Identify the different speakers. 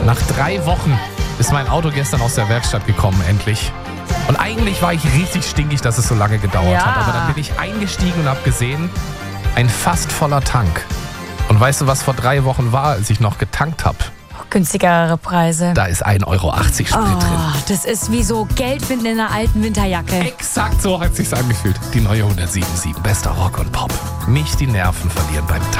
Speaker 1: Nach 3 Wochen ist mein Auto gestern aus der Werkstatt gekommen, endlich. Und eigentlich war ich richtig stinkig, dass es so lange gedauert hat. Aber dann bin ich eingestiegen und habe gesehen, ein fast voller Tank. Und weißt du, was vor 3 Wochen war, als ich noch getankt habe?
Speaker 2: Günstigere Preise.
Speaker 1: Da ist 1,80 Euro Sprit drin.
Speaker 2: Das ist wie so Geld finden in einer alten Winterjacke.
Speaker 1: Exakt so hat es sich angefühlt. Die neue 107.7, bester Rock und Pop. Nicht die Nerven verlieren beim Tanken.